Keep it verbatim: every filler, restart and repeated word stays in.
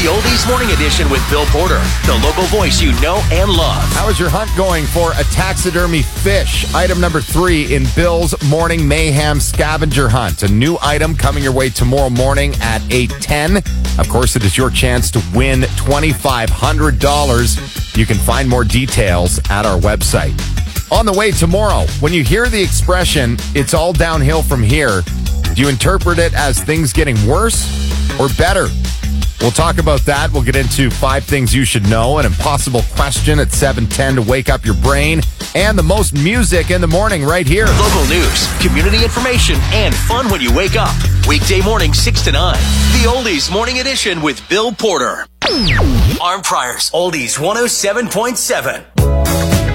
The Oldies Morning Edition with Bill Porter, the local voice you know and love. How is your hunt going for a taxidermy fish? Item number three in Bill's Morning Mayhem Scavenger Hunt. A new item coming your way tomorrow morning at eight ten. Of course, it is your chance to win twenty-five hundred dollars. You can find more details at our website. On the way tomorrow, when you hear the expression, it's all downhill from here, do you interpret it as things getting worse or better? We'll talk about that. We'll get into five things you should know, an impossible question at seven ten to wake up your brain, and the most music in the morning right here. Local news, community information, and fun when you wake up. Weekday morning, six to nine. The Oldies Morning Edition with Bill Porter. Arm Priors, Oldies one oh seven point seven.